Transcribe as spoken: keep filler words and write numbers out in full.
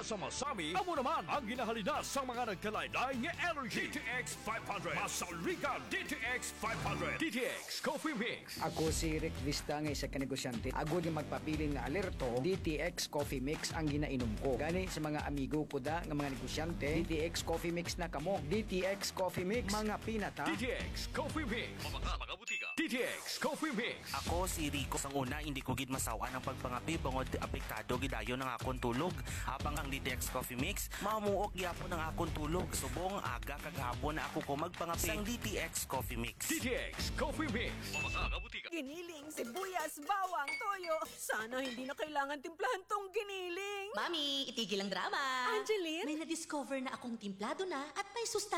sa masami, amo naman ang ginahalinas sa mga nagkalaylay nga energy. D T X five hundred. Masaurigan D T X five hundred. D T X Coffee Mix. Ako si Rick Vista nga isa ka negosyante. Agod yung magpapiling nga alerto, D T X Coffee Mix ang ginainom ko. Gani sa mga amigo ko da nga mga negosyante, D T X Coffee Mix na kamo. D T X Coffee Mix, mga pinata. D T X Coffee Mix. Mga mga butika. D T X Coffee Mix. Ako si Rico. Sang una, hindi ko gid masawa ng pagpangapi bangod apektado gidayon ng akong tulog. Habang ang D T X Coffee Mix, mamuok gyapon ang akong tulog. Subong aga kaghapon na ako ko magpangapi sang D T X Coffee Mix. D T X Coffee Mix. Mga mga butika. Giniling, sibuyas, bawang, toyo. Sana hindi na kailangan timplahan tong giniling. Mami, itigil ang drama. Angeline? May na-discover na akong timplado na at may sustansya